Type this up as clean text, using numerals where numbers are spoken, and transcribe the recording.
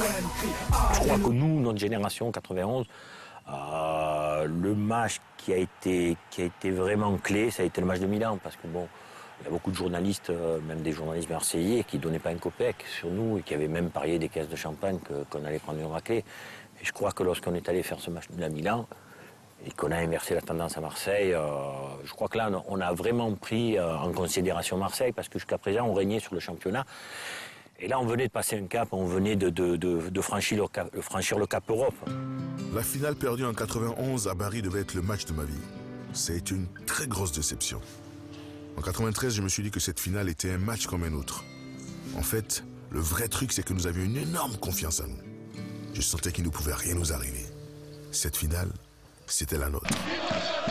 Je crois que nous, notre génération 91, le match qui a été vraiment clé, ça a été le match de Milan, parce que bon, il y a beaucoup de journalistes, même des journalistes marseillais, qui ne donnaient pas un copec sur nous et qui avaient même parié des caisses de champagne qu'on allait prendre une raclée. Et je crois que lorsqu'on est allé faire ce match de Milan et qu'on a inversé la tendance à Marseille, je crois que là, on a vraiment pris en considération Marseille, parce que jusqu'à présent, on régnait sur le championnat. Et là, on venait de passer un cap, on venait de franchir le cap Europe. La finale perdue en 91 à Bari devait être le match de ma vie. Ça a été une très grosse déception. En 93, je me suis dit que cette finale était un match comme un autre. En fait, le vrai truc, c'est que nous avions une énorme confiance en nous. Je sentais qu'il ne pouvait rien nous arriver. Cette finale, c'était la nôtre.